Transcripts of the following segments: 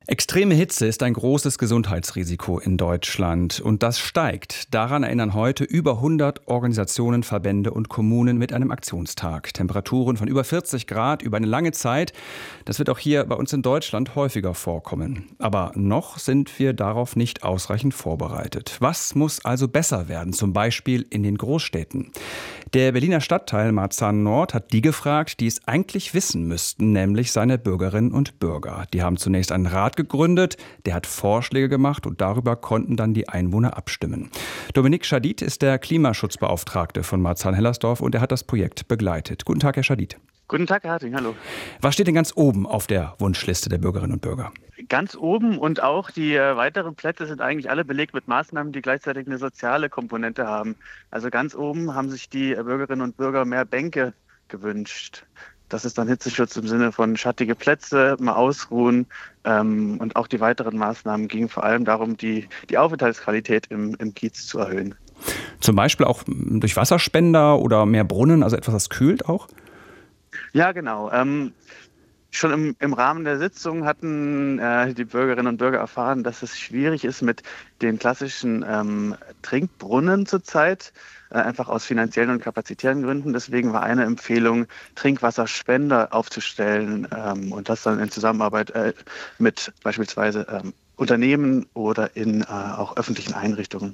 Extreme Hitze ist ein großes Gesundheitsrisiko in Deutschland und das steigt. Daran erinnern heute über 100 Organisationen, Verbände und Kommunen mit einem Aktionstag. Temperaturen von über 40 Grad über eine lange Zeit, das wird auch hier bei uns in Deutschland häufiger vorkommen. Aber noch sind wir darauf nicht ausreichend vorbereitet. Was muss also besser werden, zum Beispiel in den Großstädten? Der Berliner Stadtteil Marzahn-Nord hat die gefragt, die es eigentlich wissen müssten, nämlich seine Bürgerinnen und Bürger. Die haben zunächst einen Rat gegründet, der hat Vorschläge gemacht und darüber konnten dann die Einwohner abstimmen. Dominik Schadid ist der Klimaschutzbeauftragte von Marzahn-Hellersdorf und er hat das Projekt begleitet. Guten Tag, Herr Schadid. Guten Tag, Herr Harting, hallo. Was steht denn ganz oben auf der Wunschliste der Bürgerinnen und Bürger? Ganz oben und auch die weiteren Plätze sind eigentlich alle belegt mit Maßnahmen, die gleichzeitig eine soziale Komponente haben. Also ganz oben haben sich die Bürgerinnen und Bürger mehr Bänke gewünscht. Das ist dann Hitzeschutz im Sinne von schattige Plätze, mal ausruhen. Und auch die weiteren Maßnahmen gingen vor allem darum, die Aufenthaltsqualität im Kiez zu erhöhen. Zum Beispiel auch durch Wasserspender oder mehr Brunnen, also etwas, das kühlt auch? Ja, genau. Schon im Rahmen der Sitzung hatten die Bürgerinnen und Bürger erfahren, dass es schwierig ist mit den klassischen Trinkbrunnen zurzeit, einfach aus finanziellen und kapazitären Gründen. Deswegen war eine Empfehlung, Trinkwasserspender aufzustellen und das dann in Zusammenarbeit mit beispielsweise Unternehmen oder in auch öffentlichen Einrichtungen.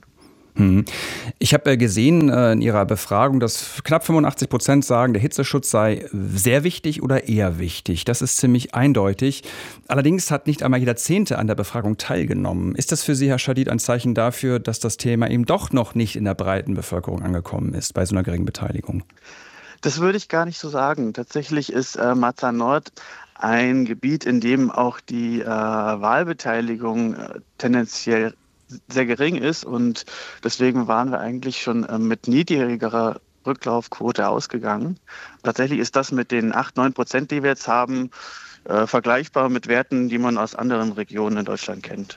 Ich habe gesehen in Ihrer Befragung, dass knapp 85% sagen, der Hitzeschutz sei sehr wichtig oder eher wichtig. Das ist ziemlich eindeutig. Allerdings hat nicht einmal jeder Zehnte an der Befragung teilgenommen. Ist das für Sie, Herr Schadid, ein Zeichen dafür, dass das Thema eben doch noch nicht in der breiten Bevölkerung angekommen ist, bei so einer geringen Beteiligung? Das würde ich gar nicht so sagen. Tatsächlich ist Marzahn-Nord ein Gebiet, in dem auch die Wahlbeteiligung tendenziell sehr gering ist und deswegen waren wir eigentlich schon mit niedrigerer Rücklaufquote ausgegangen. Tatsächlich ist das mit den 8-9%, die wir jetzt haben, vergleichbar mit Werten, die man aus anderen Regionen in Deutschland kennt.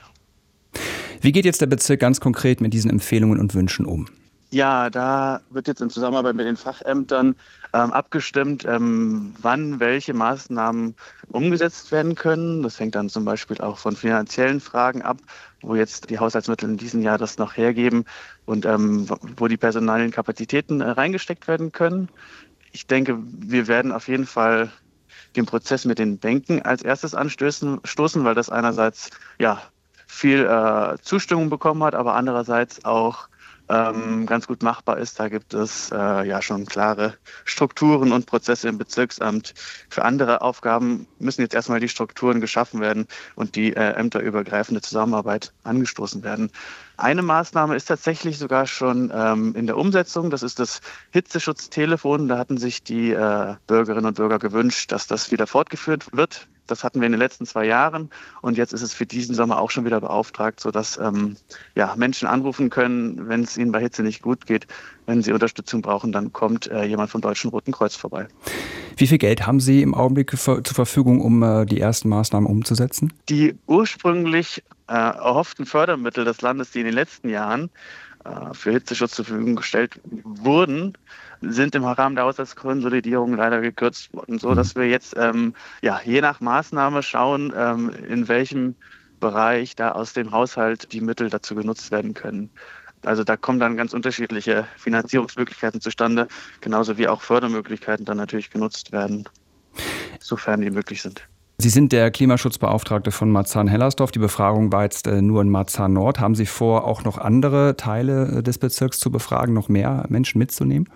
Wie geht jetzt der Bezirk ganz konkret mit diesen Empfehlungen und Wünschen um? Ja, da wird jetzt in Zusammenarbeit mit den Fachämtern abgestimmt, wann welche Maßnahmen umgesetzt werden können. Das hängt dann zum Beispiel auch von finanziellen Fragen ab, wo jetzt die Haushaltsmittel in diesem Jahr das noch hergeben und wo die personellen Kapazitäten reingesteckt werden können. Ich denke, wir werden auf jeden Fall den Prozess mit den Bänken als erstes anstoßen, weil das einerseits ja viel Zustimmung bekommen hat, aber andererseits auch ganz gut machbar ist. Da gibt es ja schon klare Strukturen und Prozesse im Bezirksamt. Für andere Aufgaben müssen jetzt erstmal die Strukturen geschaffen werden und die ämterübergreifende Zusammenarbeit angestoßen werden. Eine Maßnahme ist tatsächlich sogar schon in der Umsetzung. Das ist das Hitzeschutztelefon. Da hatten sich die Bürgerinnen und Bürger gewünscht, dass das wieder fortgeführt wird. Das hatten wir in den letzten 2 Jahren und jetzt ist es für diesen Sommer auch schon wieder beauftragt, sodass Menschen anrufen können, wenn es ihnen bei Hitze nicht gut geht. Wenn sie Unterstützung brauchen, dann kommt jemand vom Deutschen Roten Kreuz vorbei. Wie viel Geld haben Sie im Augenblick zur Verfügung, um die ersten Maßnahmen umzusetzen? Die ursprünglich erhofften Fördermittel des Landes, die in den letzten Jahren für Hitzeschutz zur Verfügung gestellt wurden, sind im Rahmen der Haushaltskonsolidierung leider gekürzt worden, so dass wir jetzt je nach Maßnahme schauen, in welchem Bereich da aus dem Haushalt die Mittel dazu genutzt werden können. Also da kommen dann ganz unterschiedliche Finanzierungsmöglichkeiten zustande, genauso wie auch Fördermöglichkeiten dann natürlich genutzt werden, sofern die möglich sind. Sie sind der Klimaschutzbeauftragte von Marzahn-Hellersdorf. Die Befragung war jetzt nur in Marzahn-Nord. Haben Sie vor, auch noch andere Teile des Bezirks zu befragen, noch mehr Menschen mitzunehmen?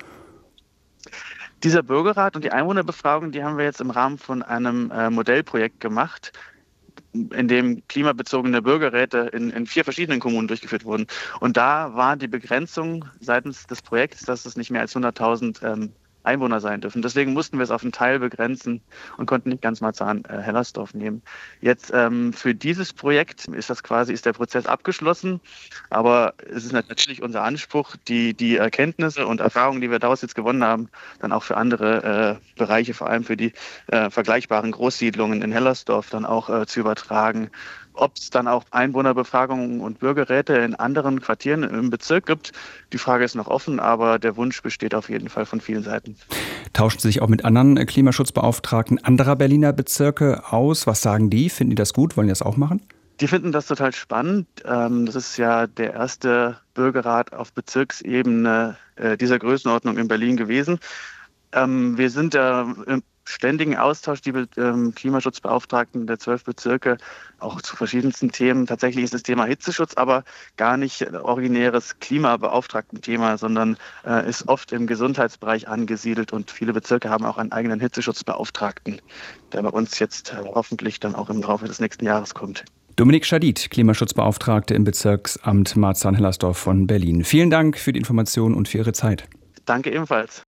Dieser Bürgerrat und die Einwohnerbefragung, die haben wir jetzt im Rahmen von einem Modellprojekt gemacht, in dem klimabezogene Bürgerräte in 4 verschiedenen Kommunen durchgeführt wurden. Und da war die Begrenzung seitens des Projekts, dass es nicht mehr als 100.000 Einwohner sein dürfen. Deswegen mussten wir es auf einen Teil begrenzen und konnten nicht ganz Marzahn-Hellersdorf nehmen. Jetzt für dieses Projekt ist der Prozess abgeschlossen, aber es ist natürlich unser Anspruch, die Erkenntnisse und Erfahrungen, die wir daraus jetzt gewonnen haben, dann auch für andere Bereiche, vor allem für die vergleichbaren Großsiedlungen in Hellersdorf, dann auch zu übertragen. Ob es dann auch Einwohnerbefragungen und Bürgerräte in anderen Quartieren im Bezirk gibt, die Frage ist noch offen, aber der Wunsch besteht auf jeden Fall von vielen Seiten. Tauschen Sie sich auch mit anderen Klimaschutzbeauftragten anderer Berliner Bezirke aus? Was sagen die? Finden die das gut? Wollen die das auch machen? Die finden das total spannend. Das ist ja der erste Bürgerrat auf Bezirksebene dieser Größenordnung in Berlin gewesen. Wir sind im ständigen Austausch, die Klimaschutzbeauftragten der 12 Bezirke, auch zu verschiedensten Themen. Tatsächlich ist das Thema Hitzeschutz aber gar nicht originäres Klimabeauftragten-Thema, sondern ist oft im Gesundheitsbereich angesiedelt und viele Bezirke haben auch einen eigenen Hitzeschutzbeauftragten, der bei uns jetzt hoffentlich dann auch im Laufe des nächsten Jahres kommt. Dominique Schadid, Klimaschutzbeauftragte im Bezirksamt Marzahn-Hellersdorf von Berlin. Vielen Dank für die Informationen und für Ihre Zeit. Danke ebenfalls.